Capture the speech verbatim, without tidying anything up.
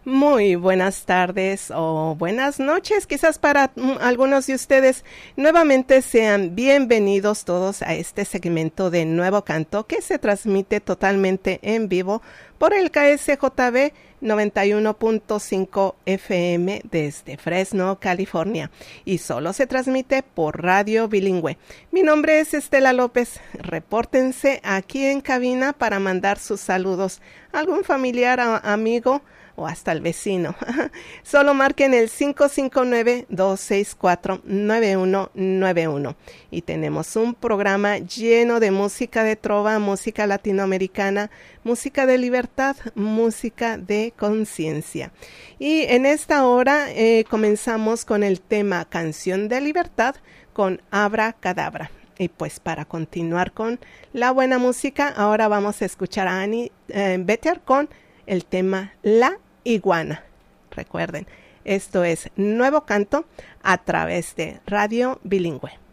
Muy buenas tardes o buenas noches, quizás para mm, algunos de ustedes. Nuevamente sean bienvenidos todos a este segmento de Nuevo Canto que se transmite totalmente en vivo por el K S J B noventa y uno punto cinco F M desde Fresno, California, y solo se transmite por radio bilingüe. Mi nombre es Estela López. Repórtense aquí en cabina para mandar sus saludos a algún familiar, a, amigo o hasta el vecino. Solo marquen el cinco cinco nueve, dos seis cuatro, nueve uno nueve uno. Y tenemos un programa lleno de música de trova, música latinoamericana, música de libertad, música de conciencia. Y en esta hora eh, comenzamos con el tema Canción de Libertad con Abra Cadabra. Y pues para continuar con la buena música, ahora vamos a escuchar a Annie eh, Better con el tema La Iguana. Recuerden, esto es Nuevo Canto a través de Radio Bilingüe.